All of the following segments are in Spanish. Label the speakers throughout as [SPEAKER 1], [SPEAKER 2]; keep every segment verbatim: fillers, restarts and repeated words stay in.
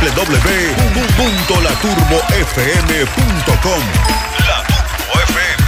[SPEAKER 1] w w w punto la turbo f m punto com. La Turbo F M.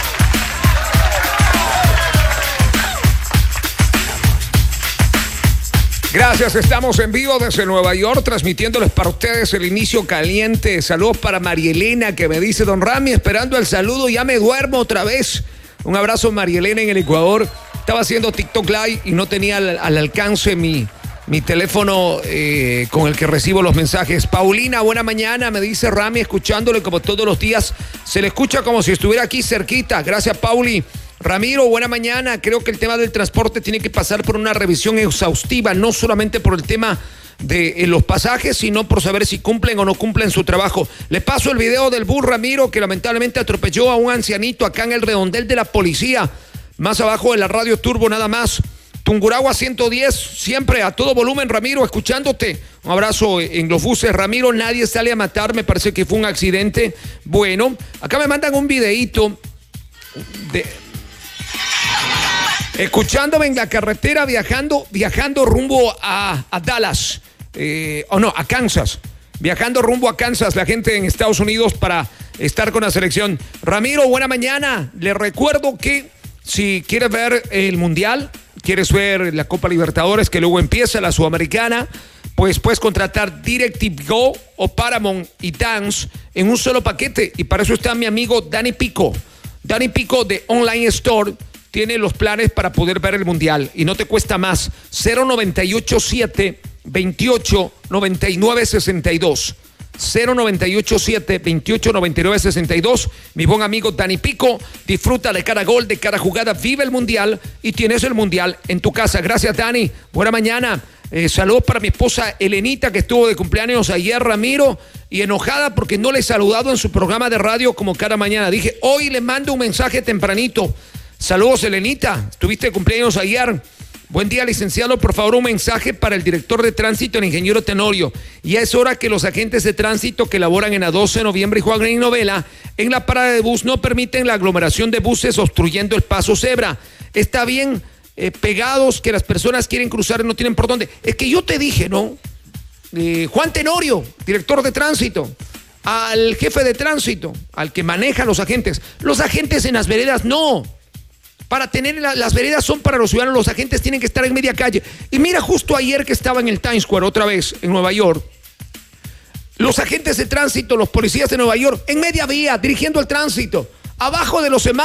[SPEAKER 2] Gracias, estamos en vivo desde Nueva York, transmitiéndoles para ustedes el inicio caliente. Saludos para María Elena, que me dice: don Rami, esperando el saludo, ya me duermo otra vez. Un abrazo, María Elena, en el Ecuador. Estaba haciendo TikTok Live y no tenía al, al alcance mi, mi teléfono eh, con el que recibo los mensajes. Paulina, buena mañana, me dice Rami, escuchándole como todos los días. Se le escucha como si estuviera aquí cerquita. Gracias, Pauli. Ramiro, buena mañana. Creo que el tema del transporte tiene que pasar por una revisión exhaustiva, no solamente por el tema de eh, los pasajes, sino por saber si cumplen o no cumplen su trabajo. Le paso el video del bus, Ramiro, que lamentablemente atropelló a un ancianito acá en el redondel de la policía, más abajo de la radio Turbo, nada más. Tungurahua ciento diez, siempre a todo volumen, Ramiro, escuchándote. Un abrazo en los buses, Ramiro. Nadie sale a matar, me parece que fue un accidente. Bueno, acá me mandan un videíto de... escuchándome en la carretera viajando, viajando rumbo a, a Dallas, eh, o no, a Kansas, viajando rumbo a Kansas, la gente en Estados Unidos para estar con la selección. Ramiro, buena mañana. Le recuerdo que si quieres ver el Mundial, quieres ver la Copa Libertadores, que luego empieza la Sudamericana, pues puedes contratar DirecTV Go o Paramount y Dance en un solo paquete. Y para eso está mi amigo Dani Pico. Dani Pico de Online Store tiene los planes para poder ver el Mundial y no te cuesta más. Cero noventa y ocho siete, veintiocho, noventa y nueve, sesenta y dos. cero noventa y ocho siete, veintiocho, noventa y nueve, sesenta y dos. Mi buen amigo Dani Pico, disfruta de cada gol, de cada jugada, vive el Mundial y tienes el Mundial en tu casa. Gracias, Dani. Buena mañana. Eh, saludos para mi esposa Elenita, que estuvo de cumpleaños ayer, Ramiro, y enojada porque no le he saludado en su programa de radio como cada mañana. Dije, hoy le mando un mensaje tempranito. Saludos, Elenita, tuviste de cumpleaños ayer. Buen día, licenciado, por favor un mensaje para el director de tránsito, el ingeniero Tenorio. Ya es hora que los agentes de tránsito que laboran en la doce de noviembre y Juan Green Novela en la parada de bus no permiten la aglomeración de buses obstruyendo el paso cebra. Está bien eh, pegados que las personas quieren cruzar y no tienen por dónde. Es que yo te dije, ¿no? Eh, Juan Tenorio, director de tránsito, al jefe de tránsito, al que maneja a los agentes. Los agentes en las veredas no. Para tener la, las veredas son para los ciudadanos, los agentes tienen que estar en media calle. Y mira, justo ayer que estaba en el Times Square, otra vez, en Nueva York, los agentes de tránsito, los policías de Nueva York, en media vía, dirigiendo el tránsito, abajo de los semáforos.